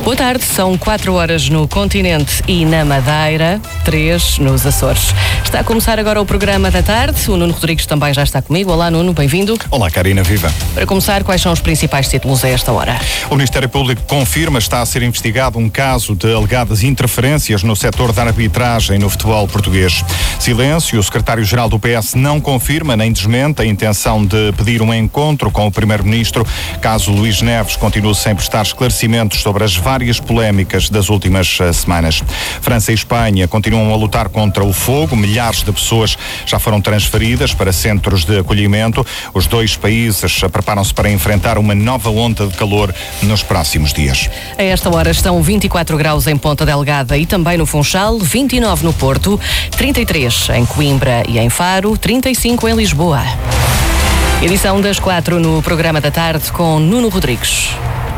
Boa tarde, são 4 horas no continente e na Madeira, 3 nos Açores. Está a começar agora o programa da tarde. O Nuno Rodrigues também já está comigo. Olá, Nuno, bem-vindo. Olá, Karina, viva. Para começar, quais são os principais títulos a esta hora? O Ministério Público confirma que está a ser investigado um caso de alegadas interferências no setor da arbitragem no futebol português. Silêncio, o secretário-geral do PS não confirma nem desmente a intenção de pedir um encontro com o primeiro-ministro, caso Luís Neves continue sem prestar esclarecimentos sobre as várias polémicas das últimas semanas. França e Espanha continuam a lutar contra o fogo. Milhares de pessoas já foram transferidas para centros de acolhimento. Os dois países preparam-se para enfrentar uma nova onda de calor nos próximos dias. A esta hora estão 24 graus em Ponta Delgada e também no Funchal, 29 no Porto, 33 em Coimbra e em Faro, 35 em Lisboa. Edição das 4 no programa da tarde com Nuno Rodrigues.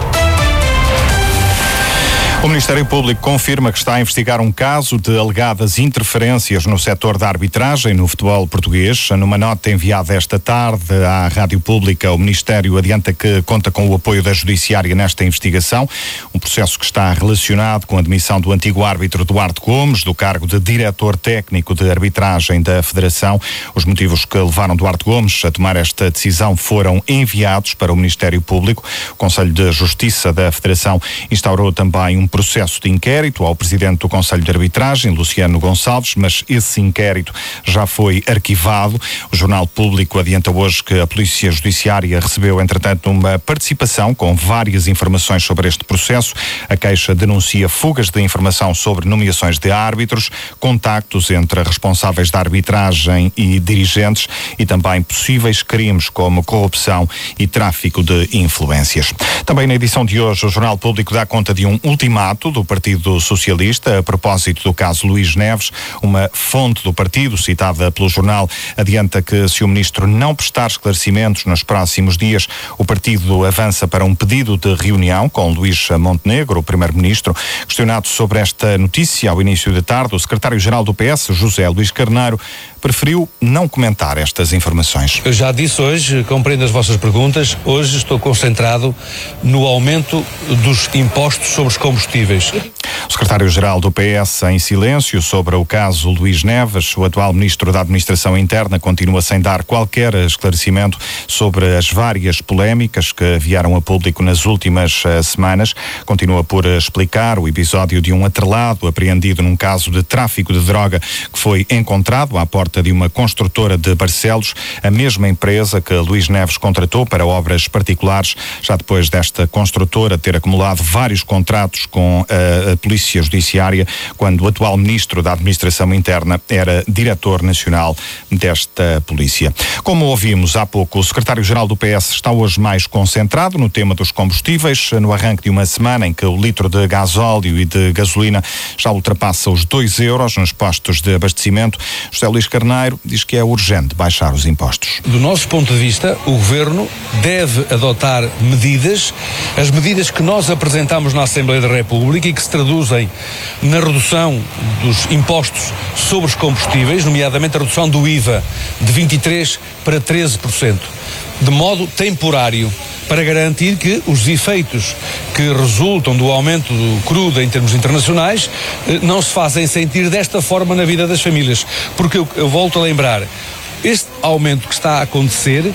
O Ministério Público confirma que está a investigar um caso de alegadas interferências no setor da arbitragem no futebol português. Numa nota enviada esta tarde à Rádio Pública, o Ministério adianta que conta com o apoio da Judiciária nesta investigação, um processo que está relacionado com a demissão do antigo árbitro Duarte Gomes, do cargo de diretor técnico de arbitragem da Federação. Os motivos que levaram Duarte Gomes a tomar esta decisão foram enviados para o Ministério Público. O Conselho de Justiça da Federação instaurou também um processo de inquérito ao presidente do Conselho de Arbitragem, Luciano Gonçalves, mas esse inquérito já foi arquivado. O Jornal Público adianta hoje que a Polícia Judiciária recebeu, entretanto, uma participação com várias informações sobre este processo. A queixa denuncia fugas de informação sobre nomeações de árbitros, contactos entre responsáveis da arbitragem e dirigentes e também possíveis crimes como corrupção e tráfico de influências. Também na edição de hoje, o Jornal Público dá conta de um ultimato do Partido Socialista a propósito do caso Luís Neves. Uma fonte do partido, citada pelo jornal, adianta que se o ministro não prestar esclarecimentos nos próximos dias, o partido avança para um pedido de reunião com Luís Montenegro, o primeiro-ministro. Questionado sobre esta notícia ao início da tarde, o secretário-geral do PS, José Luís Carneiro, preferiu não comentar estas informações. Eu já disse hoje, compreendo as vossas perguntas, hoje estou concentrado no aumento dos impostos sobre os combustíveis. O secretário-geral do PS em silêncio sobre o caso Luís Neves. O atual ministro da Administração Interna continua sem dar qualquer esclarecimento sobre as várias polémicas que vieram a público nas últimas semanas. Continua por explicar o episódio de um atrelado apreendido num caso de tráfico de droga que foi encontrado à porta de uma construtora de Barcelos, a mesma empresa que Luís Neves contratou para obras particulares, já depois desta construtora ter acumulado vários contratos com a Polícia Judiciária, quando o atual ministro da Administração Interna era diretor nacional desta polícia. Como ouvimos há pouco, o secretário-geral do PS está hoje mais concentrado no tema dos combustíveis, no arranque de uma semana em que o litro de gasóleo e de gasolina já ultrapassa os 2 euros nos postos de abastecimento. José Luís Carneiro diz que é urgente baixar os impostos. Do nosso ponto de vista, o Governo deve adotar medidas, as medidas que nós apresentamos na Assembleia da República e que se traduzem na redução dos impostos sobre os combustíveis, nomeadamente a redução do IVA de 23% para 13%, de modo temporário, para garantir que os efeitos que resultam do aumento do crudo em termos internacionais não se fazem sentir desta forma na vida das famílias. Porque eu volto a lembrar, este aumento que está a acontecer,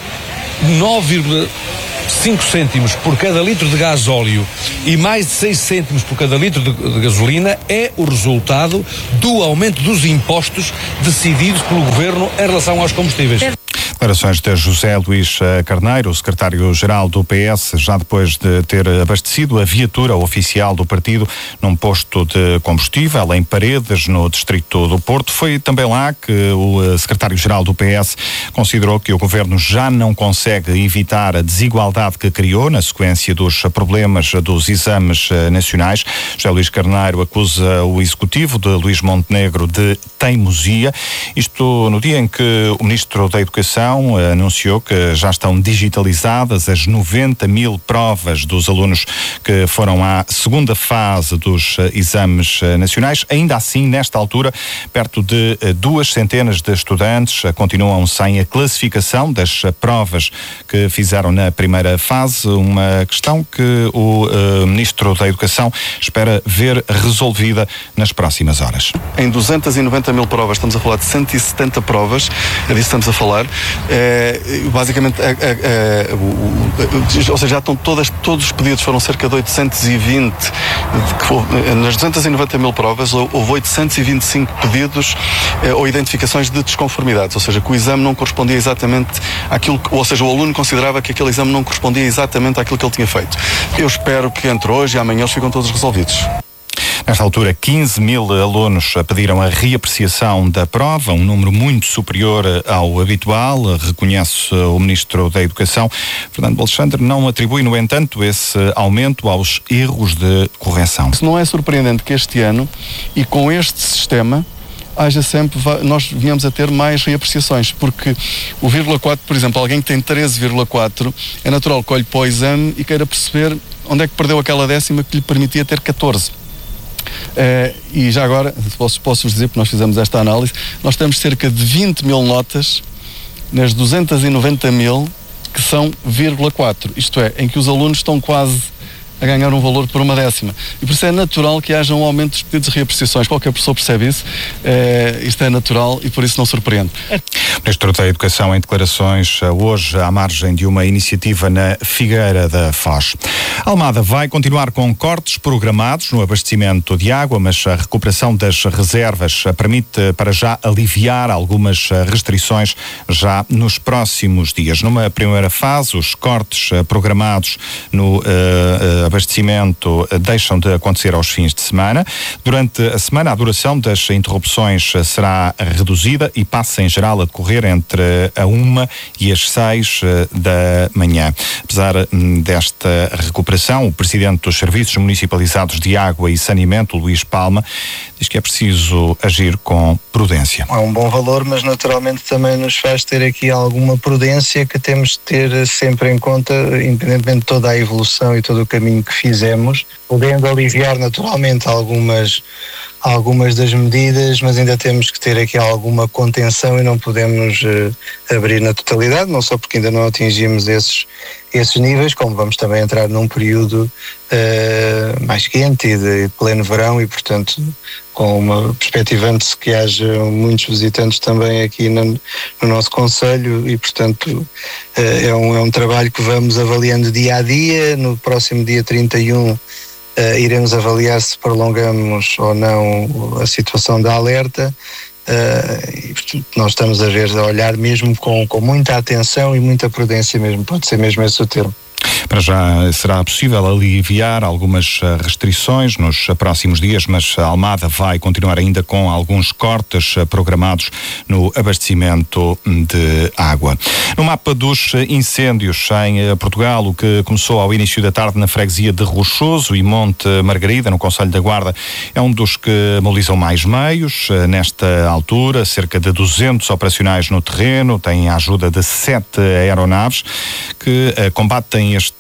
9,5 cêntimos por cada litro de gasóleo e mais de 6 cêntimos por cada litro de gasolina é o resultado do aumento dos impostos decididos pelo Governo em relação aos combustíveis. Declarações de José Luís Carneiro, o secretário-geral do PS, já depois de ter abastecido a viatura oficial do partido num posto de combustível em Paredes, no distrito do Porto. Foi também lá que o secretário-geral do PS considerou que o governo já não consegue evitar a desigualdade que criou na sequência dos problemas dos exames nacionais. José Luís Carneiro acusa o executivo de Luís Montenegro de teimosia. Isto no dia em que o ministro da Educação Educação anunciou que já estão digitalizadas as 90 mil provas dos alunos que foram à segunda fase dos exames nacionais. Ainda assim, nesta altura, perto de 200 de estudantes continuam sem a classificação das provas que fizeram na primeira fase, uma questão que o Ministro da Educação espera ver resolvida nas próximas horas. Em 290 mil provas, estamos a falar de 170 provas, é disso que estamos a falar, basicamente, ou seja, já estão todos os pedidos, foram cerca de 820, nas 290 mil provas houve 825 pedidos ou identificações de desconformidades, ou seja, que o exame não correspondia exatamente àquilo, ou seja, o aluno considerava que aquele exame não correspondia exatamente àquilo que ele tinha feito. Eu espero que entre hoje e amanhã eles ficam todos resolvidos. Nesta altura, 15 mil alunos pediram a reapreciação da prova, um número muito superior ao habitual, reconhece o Ministro da Educação. Fernando Alexandre não atribui, no entanto, esse aumento aos erros de correção. Não é surpreendente que este ano, e com este sistema, haja sempre, nós venhamos a ter mais reapreciações, porque o 0,4, por exemplo, alguém que tem 13,4, é natural que olhe para o exame e queira perceber onde é que perdeu aquela décima que lhe permitia ter 14. E já agora, posso-vos dizer, porque nós fizemos esta análise, nós temos cerca de 20 mil notas nas 290 mil que são 0,4, isto é, em que os alunos estão quase a ganhar um valor por uma décima. E por isso é natural que haja um aumento dos pedidos de reapreciações. Qualquer pessoa percebe isso. Isto é natural e por isso não surpreende. O Ministro da Educação, em declarações hoje à margem de uma iniciativa na Figueira da Foz. Almada vai continuar com cortes programados no abastecimento de água, mas a recuperação das reservas permite para já aliviar algumas restrições já nos próximos dias. Numa primeira fase, os cortes programados no abastecimento deixam de acontecer aos fins de semana. Durante a semana, a duração das interrupções será reduzida e passa em geral a decorrer entre a 1 e as 6 da manhã. Apesar desta recuperação, o Presidente dos Serviços Municipalizados de Água e Saneamento, Luís Palma, diz que é preciso agir com prudência. É um bom valor, mas naturalmente também nos faz ter aqui alguma prudência que temos de ter sempre em conta, independentemente de toda a evolução e todo o caminho que fizemos, podendo aliviar naturalmente algumas das medidas, mas ainda temos que ter aqui alguma contenção e não podemos abrir na totalidade, não só porque ainda não atingimos esses níveis, como vamos também entrar num período mais quente e de pleno verão e, portanto, com uma perspectivando-se que haja muitos visitantes também aqui no nosso concelho e, portanto, é um trabalho que vamos avaliando dia a dia. No próximo dia 31 iremos avaliar se prolongamos ou não a situação da alerta. E, portanto, nós estamos a olhar mesmo com muita atenção e muita prudência mesmo, pode ser mesmo esse o termo. Para já será possível aliviar algumas restrições nos próximos dias, mas a Almada vai continuar ainda com alguns cortes programados no abastecimento de água. No mapa dos incêndios em Portugal, o que começou ao início da tarde na freguesia de Rochoso e Monte Margarida, no concelho da Guarda, é um dos que mobilizam mais meios. Nesta altura, cerca de 200 operacionais no terreno, têm a ajuda de 7 aeronaves que combatem este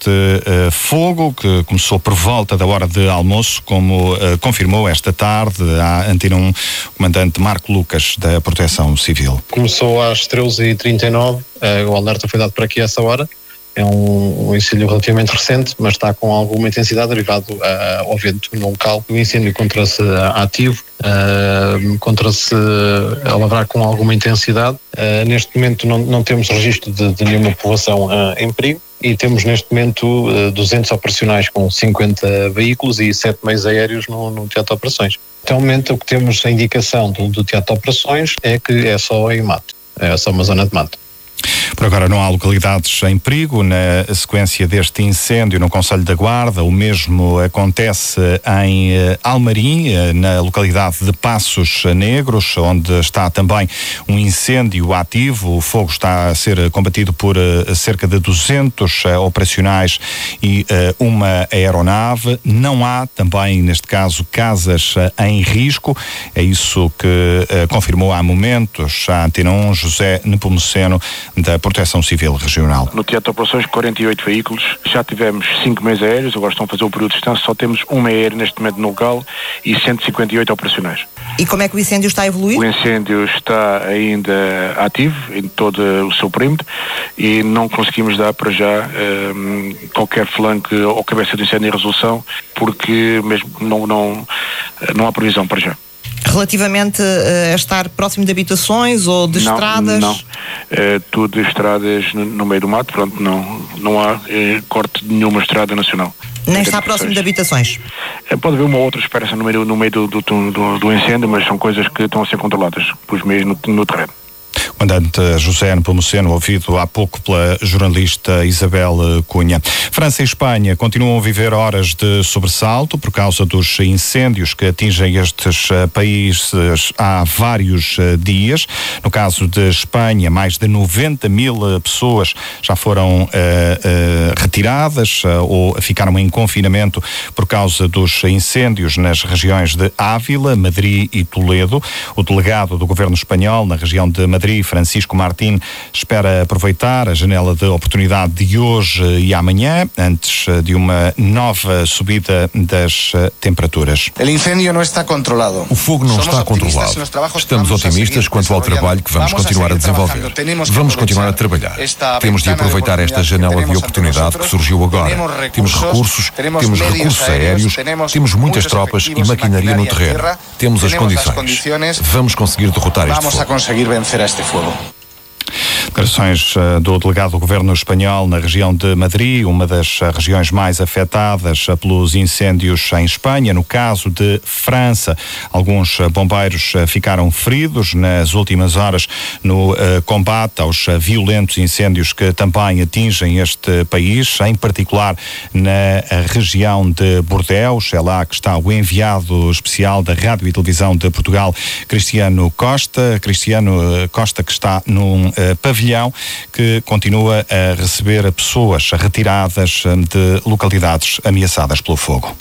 fogo que começou por volta da hora de almoço, como confirmou esta tarde à Antena 1 o comandante Marco Lucas, da Proteção Civil. Começou às 13h39, o alerta foi dado para aqui a essa hora. É um incêndio relativamente recente, mas está com alguma intensidade derivado ao vento no local. O incêndio encontra-se ativo, encontra-se a lavrar com alguma intensidade. Neste momento não temos registro de nenhuma população em perigo e temos neste momento 200 operacionais com 50 veículos e 7 meios aéreos no teatro de operações. Até o momento o que temos a indicação do teatro de operações é que é só em mato, é só uma zona de mato. Por agora não há localidades em perigo. Na sequência deste incêndio no concelho da Guarda, o mesmo acontece em Almarim, na localidade de Passos Negros, onde está também um incêndio ativo. O fogo está a ser combatido por cerca de 200 operacionais e uma aeronave. Não há também, neste caso, casas em risco. É isso que confirmou há momentos a Antena 1 José Nepomuceno, da Proteção Civil Regional. No teatro de operações, 48 veículos, já tivemos 5 meios aéreos, agora estão a fazer o período de distância, só temos um meio aéreo neste momento no local e 158 operacionais. E como é que o incêndio está a evoluir? O incêndio está ainda ativo em todo o seu perímetro e não conseguimos dar para já qualquer flanco ou cabeça de incêndio em resolução, porque mesmo não há previsão para já. Relativamente a estar próximo de habitações ou de estradas? Não, tudo estradas no meio do mato, pronto, não há corte de nenhuma estrada nacional. Nem está próximo de habitações? Pode haver uma ou outra espécie no meio do incêndio, mas são coisas que estão a ser controladas pelos meios no terreno. O comandante José Nepomuceno, ouvido há pouco pela jornalista Isabel Cunha. França e Espanha continuam a viver horas de sobressalto por causa dos incêndios que atingem estes países há vários dias. No caso de Espanha, mais de 90 mil pessoas já foram retiradas ou ficaram em confinamento por causa dos incêndios nas regiões de Ávila, Madrid e Toledo. O delegado do governo espanhol na região de Madrid, Francisco Martín, espera aproveitar a janela de oportunidade de hoje e amanhã, antes de uma nova subida das temperaturas. O fogo não está controlado. Estamos otimistas quanto ao trabalho que vamos continuar a desenvolver. Vamos continuar a trabalhar. Temos de aproveitar esta janela de oportunidade que surgiu agora. Temos recursos aéreos, temos muitas tropas e maquinaria no terreno. Temos as condições. Vamos conseguir derrotar este fogo. Declarações do delegado do governo espanhol na região de Madrid, uma das regiões mais afetadas pelos incêndios em Espanha. No caso de França, alguns bombeiros ficaram feridos nas últimas horas no combate aos violentos incêndios que também atingem este país, em particular na região de Bordeaux. É lá que está o enviado especial da Rádio e Televisão de Portugal, Cristiano Costa. Cristiano Costa, que está num pavilhão que continua a receber pessoas retiradas de localidades ameaçadas pelo fogo.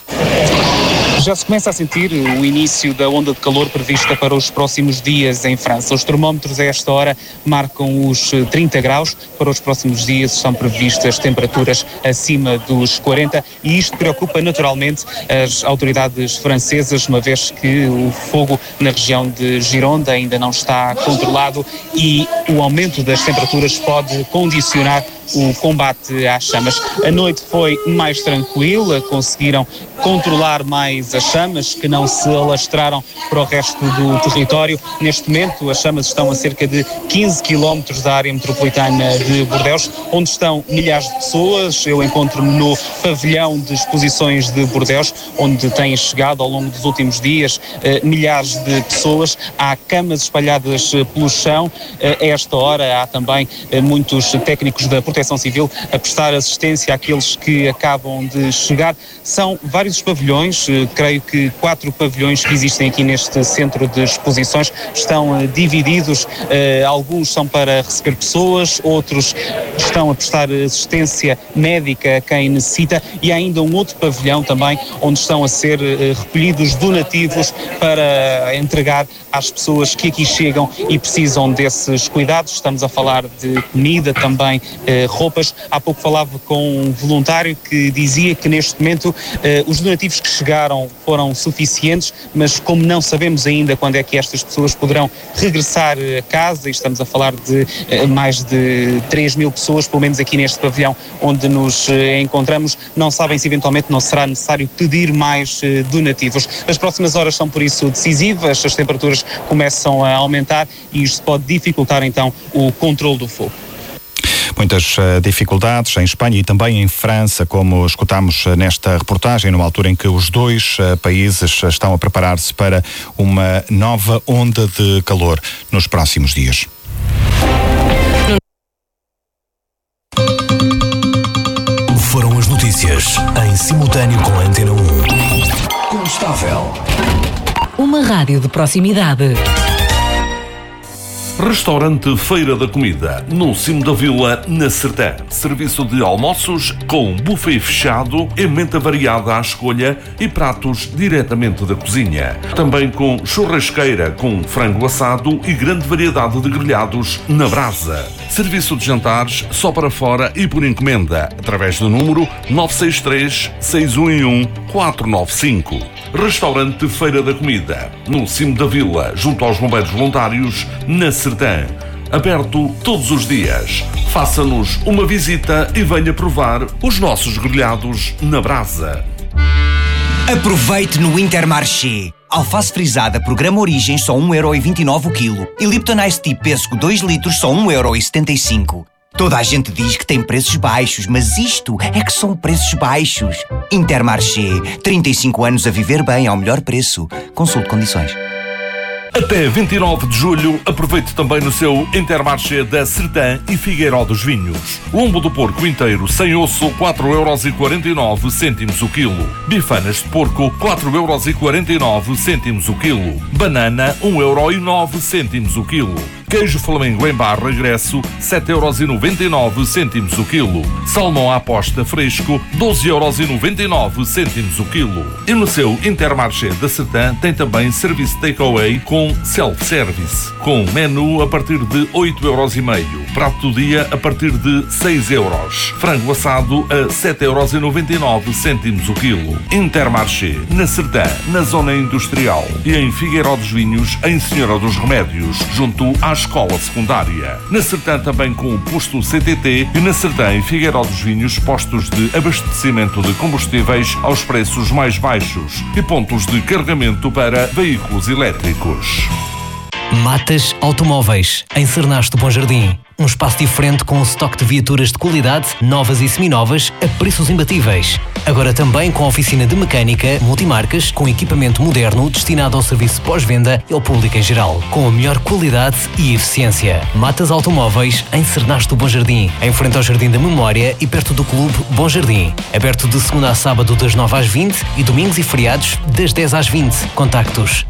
Já se começa a sentir o início da onda de calor prevista para os próximos dias em França. Os termómetros a esta hora marcam os 30 graus. Para os próximos dias estão previstas temperaturas acima dos 40 e isto preocupa naturalmente as autoridades francesas, uma vez que o fogo na região de Gironde ainda não está controlado e o aumento das temperaturas pode condicionar o combate às chamas. A noite foi mais tranquila, conseguiram controlar mais as chamas, que não se alastraram para o resto do território. Neste momento, as chamas estão a cerca de 15 quilómetros da área metropolitana de Bordeaux, onde estão milhares de pessoas. Eu encontro-me no pavilhão de exposições de Bordeaux, onde têm chegado ao longo dos últimos dias milhares de pessoas. Há camas espalhadas pelo chão. A esta hora há também muitos técnicos da Proteção Civil a prestar assistência àqueles que acabam de chegar. São vários os pavilhões, creio que 4 pavilhões que existem aqui neste centro de exposições estão divididos, alguns são para receber pessoas, outros estão a prestar assistência médica a quem necessita e há ainda um outro pavilhão também onde estão a ser recolhidos donativos para entregar às pessoas que aqui chegam e precisam desses cuidados. Estamos a falar de comida, também roupas. Há pouco falava com um voluntário que dizia que neste momento os donativos que chegaram foram suficientes, mas como não sabemos ainda quando é que estas pessoas poderão regressar a casa, e estamos a falar de mais de 3 mil pessoas, pelo menos aqui neste pavilhão onde nos encontramos, não sabem se eventualmente não será necessário pedir mais donativos. As próximas horas são por isso decisivas, as temperaturas começam a aumentar e isto pode dificultar então o controle do fogo. Muitas dificuldades em Espanha e também em França, como escutámos nesta reportagem, numa altura em que os dois países estão a preparar-se para uma nova onda de calor nos próximos dias. Foram as notícias em simultâneo com a Antena 1. Constável. Uma rádio de proximidade. Restaurante Feira da Comida, no cimo da vila, na Sertã. Serviço de almoços com buffet fechado, emenda variada à escolha e pratos diretamente da cozinha. Também com churrasqueira com frango assado e grande variedade de grelhados na brasa. Serviço de jantares só para fora e por encomenda, através do número 963-611-495. Restaurante Feira da Comida, no cimo da vila, junto aos bombeiros voluntários, na Sertã. Aberto todos os dias. Faça-nos uma visita e venha provar os nossos grelhados na brasa. Aproveite no Intermarché. Alface frisada Programa Origens só 1,29€ o quilo. E Lipton Ice Tea Pêssego 2 litros só 1,75€. Toda a gente diz que tem preços baixos, mas isto é que são preços baixos. Intermarché. 35 anos a viver bem ao melhor preço. Consulte condições. Até 29 de julho, aproveite também no seu Intermarché da Sertã e Figueiró dos Vinhos. Lombo do porco inteiro, sem osso, 4,49€ o quilo. Bifanas de porco, 4,49€ o quilo. Banana, 1,09€ o quilo. Queijo Flamengo em barra regresso, 7,99€ o quilo. Salmão à posta fresco, 12,99€ o quilo. E no seu Intermarché da Sertã tem também serviço takeaway com self-service, com menu a partir de 8,5€. Prato do dia a partir de 6€. Frango assado a 7,99€ o quilo. Intermarché, na Sertã, na zona industrial. E em Figueiró dos Vinhos, em Senhora dos Remédios, junto à escola secundária. Na Sertã também com o posto CTT e na Sertã e Figueiró dos Vinhos postos de abastecimento de combustíveis aos preços mais baixos e pontos de carregamento para veículos elétricos. Matas Automóveis, em Cernasto Bom Jardim. Um espaço diferente com um estoque de viaturas de qualidade, novas e seminovas, a preços imbatíveis. Agora também com a oficina de mecânica, multimarcas, com equipamento moderno destinado ao serviço pós-venda e ao público em geral, com a melhor qualidade e eficiência. Matas Automóveis, em Cernasto Bom Jardim, em frente ao Jardim da Memória e perto do Clube Bom Jardim. Aberto de segunda a sábado das 9 às 20 e domingos e feriados das 10 às 20. Contactos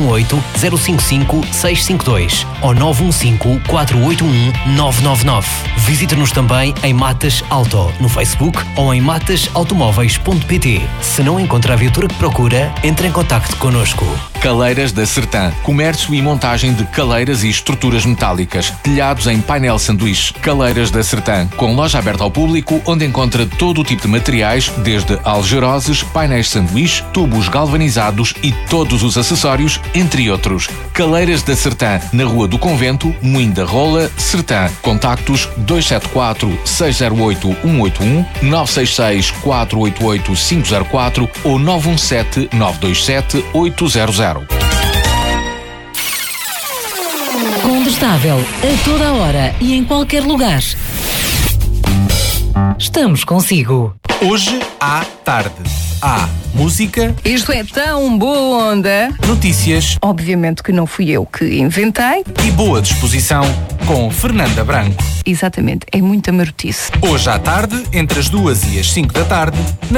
918-055-652 ou 915-481-999. Visite-nos também em Matas Auto, no Facebook ou em matasautomóveis.pt. Se não encontra a viatura que procura, entre em contacto connosco. Caleiras da Sertã. Comércio e montagem de caleiras e estruturas metálicas. Telhados em painel sanduíche. Caleiras da Sertã. Com loja aberta ao público, onde encontra todo o tipo de materiais, desde algeroses, painéis sanduíche, tubos galvanizados e todos os acessórios, entre outros. Caleiras da Sertã. Na Rua do Convento, Moinho da Rola, Sertã. Contactos 274-608-181, 966-488-504 ou 917-927-800. Condestável, a toda a hora e em qualquer lugar. Estamos consigo. Hoje à tarde. Há música. Isto é tão boa onda. Notícias. Obviamente que não fui eu que inventei. E boa disposição com Fernanda Branco. Exatamente, é muita marotice. Hoje à tarde, entre as 2 e as 5 da tarde,